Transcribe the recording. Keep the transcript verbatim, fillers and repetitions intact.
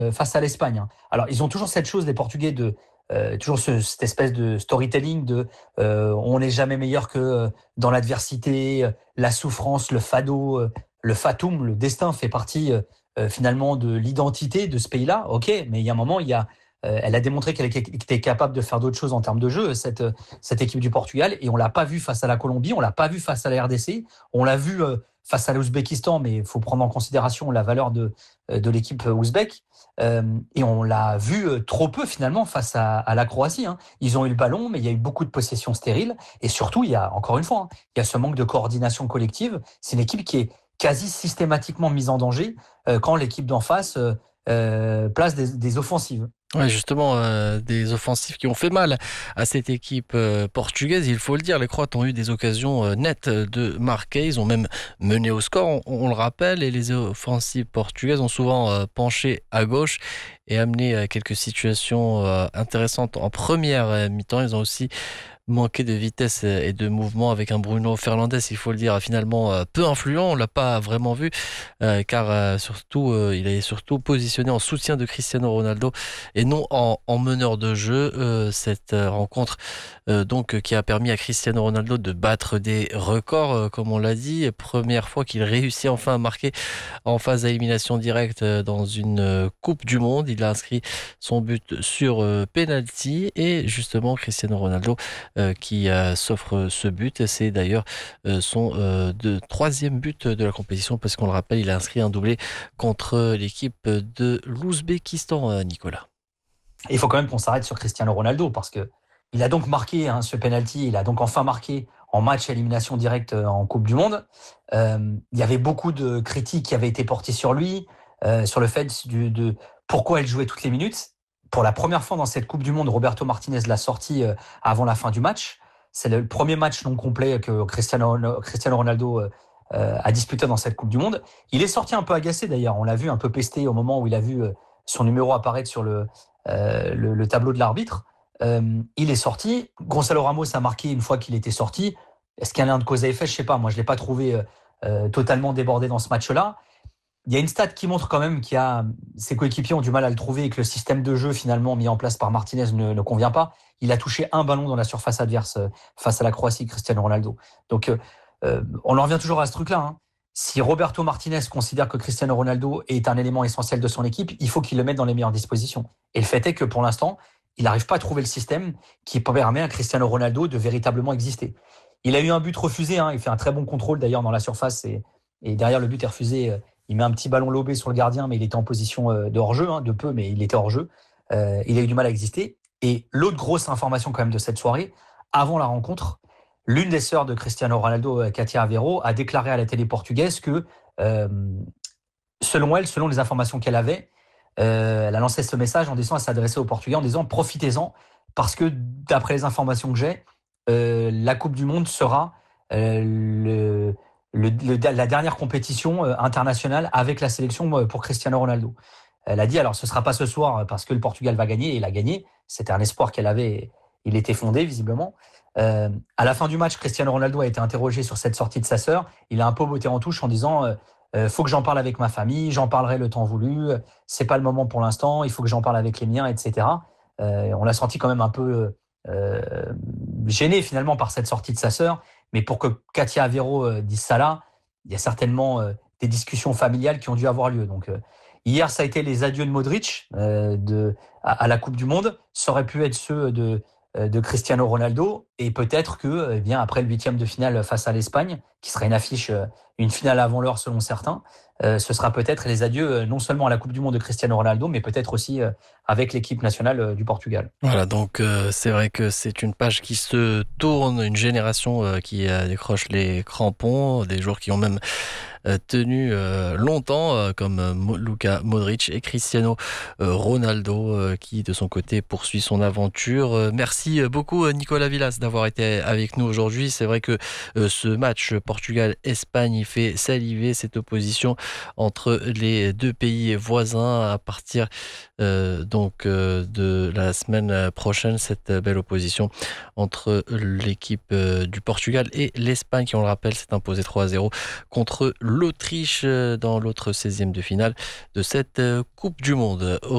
face à l'Espagne, hein. Alors, ils ont toujours cette chose, les Portugais, de euh, toujours ce, cette espèce de storytelling de euh, on n'est jamais meilleur que euh, dans l'adversité, euh, la souffrance, le fado, euh, le fatum, le destin fait partie euh, euh, finalement de l'identité de ce pays-là. Ok, mais il y a un moment, il y a, euh, elle a démontré qu'elle était capable de faire d'autres choses en termes de jeu, cette, cette équipe du Portugal, et on l'a pas vu face à la Colombie, on l'a pas vu face à la R D C, on l'a vu euh, face à l'Ouzbékistan, mais il faut prendre en considération la valeur de, de l'équipe ouzbek. Euh, et on l'a vu euh, trop peu finalement face à, à la Croatie, hein. Ils ont eu le ballon, mais il y a eu beaucoup de possessions stériles. Et surtout, il y a, encore une fois, hein, il y a ce manque de coordination collective. C'est une équipe qui est quasi systématiquement mise en danger euh, quand l'équipe d'en face euh, euh, place des, des offensives. Ouais, justement, euh, des offensifs qui ont fait mal à cette équipe euh, portugaise. Il faut le dire, les Croates ont eu des occasions euh, nettes de marquer. Ils ont même mené au score, on, on le rappelle. Et les offensives portugaises ont souvent euh, penché à gauche et amené euh, quelques situations euh, intéressantes en première euh, mi-temps. Ils ont aussi manqué de vitesse et de mouvement avec un Bruno Fernandes, il faut le dire, finalement euh, peu influent. On l'a pas vraiment vu euh, car euh, surtout euh, il est surtout positionné en soutien de Cristiano Ronaldo et non en, en meneur de jeu. Euh, cette euh, rencontre euh, donc qui a permis à Cristiano Ronaldo de battre des records, euh, comme on l'a dit. Première fois qu'il réussit enfin à marquer en phase d'élimination directe euh, dans une euh, Coupe du Monde. Il a inscrit son but sur euh, penalty et justement Cristiano Ronaldo euh, qui euh, s'offre ce but. C'est d'ailleurs euh, son euh, de, troisième but de la compétition parce qu'on le rappelle, il a inscrit un doublé contre l'équipe de l'Ouzbékistan, euh, Nicolas. Et il faut quand même qu'on s'arrête sur Cristiano Ronaldo parce que il a donc marqué hein, ce penalty, il a donc enfin marqué en match à élimination directe euh, en Coupe du Monde. Euh, il y avait beaucoup de critiques qui avaient été portées sur lui, euh, sur le fait du, de pourquoi il jouait toutes les minutes. Pour la première fois dans cette Coupe du Monde, Roberto Martinez l'a sorti euh, avant la fin du match. C'est le premier match non complet que Cristiano, Cristiano Ronaldo euh, euh, a disputé dans cette Coupe du Monde. Il est sorti un peu agacé d'ailleurs, on l'a vu un peu pesté au moment où il a vu euh, son numéro apparaître sur le, euh, le, le tableau de l'arbitre. Euh, il est sorti. Gonzalo Ramos a marqué une fois qu'il était sorti. Est-ce qu'il y a un lien de cause à effet? Je sais pas. Moi, je l'ai pas trouvé euh, euh, totalement débordé dans ce match-là. Il y a une stat qui montre quand même qu'il y a ses coéquipiers ont du mal à le trouver et que le système de jeu finalement mis en place par Martinez ne, ne convient pas. Il a touché un ballon dans la surface adverse euh, face à la Croatie, Cristiano Ronaldo. Donc, euh, euh, on en revient toujours à ce truc-là, hein. Si Roberto Martinez considère que Cristiano Ronaldo est un élément essentiel de son équipe, il faut qu'il le mette dans les meilleures dispositions. Et le fait est que pour l'instant, il n'arrive pas à trouver le système qui permet à Cristiano Ronaldo de véritablement exister. Il a eu un but refusé, hein, il fait un très bon contrôle d'ailleurs dans la surface et, et derrière le but est refusé. Euh, il met un petit ballon lobé sur le gardien, mais il était en position euh, de hors-jeu, hein, de peu, mais il était hors-jeu. Euh, il a eu du mal à exister. Et l'autre grosse information quand même de cette soirée, avant la rencontre, l'une des sœurs de Cristiano Ronaldo, Katia Aveiro, a déclaré à la télé portugaise que, euh, selon elle, selon les informations qu'elle avait, euh, elle a lancé ce message en disant, elle s'adressait aux Portugais en disant profitez-en parce que d'après les informations que j'ai, euh, la Coupe du Monde sera euh, le, le, le, la dernière compétition euh, internationale avec la sélection euh, pour Cristiano Ronaldo. Elle a dit alors ce sera pas ce soir parce que le Portugal va gagner et il a gagné. C'était un espoir qu'elle avait, il était fondé visiblement. Euh, à la fin du match, Cristiano Ronaldo a été interrogé sur cette sortie de sa sœur. Il a un peu botté en touche en disant euh, euh, faut que j'en parle avec ma famille, j'en parlerai le temps voulu. C'est pas le moment pour l'instant. Il faut que j'en parle avec les miens, et cetera. Euh, on l'a senti quand même un peu euh, gêné finalement par cette sortie de sa sœur. Mais pour que Katia Aveiro euh, dise ça là, il y a certainement euh, des discussions familiales qui ont dû avoir lieu. Donc euh, hier, ça a été les adieux de Modric euh, de, à, à la Coupe du Monde. Ça aurait pu être ceux de de Cristiano Ronaldo et peut-être que eh bien après le huitième de finale face à l'Espagne, qui serait une affiche, une finale avant l'heure selon certains, euh, ce sera peut-être les adieux non seulement à la Coupe du Monde de Cristiano Ronaldo, mais peut-être aussi euh, avec l'équipe nationale euh, du Portugal. Voilà, donc euh, c'est vrai que c'est une page qui se tourne, une génération euh, qui euh, décroche les crampons, des joueurs qui ont même euh, tenu euh, longtemps, euh, comme euh, Luka Modric et Cristiano euh, Ronaldo, euh, qui de son côté poursuit son aventure. Euh, merci beaucoup Nicolas Villas d'avoir été avec nous aujourd'hui. C'est vrai que euh, ce match Portugal-Espagne il fait saliver cette opposition entre les deux pays voisins à partir euh, donc euh, de la semaine prochaine, cette belle opposition entre l'équipe euh, du Portugal et l'Espagne qui, on le rappelle, s'est imposée trois à zéro contre l'Autriche dans l'autre seizième de finale de cette Coupe du Monde.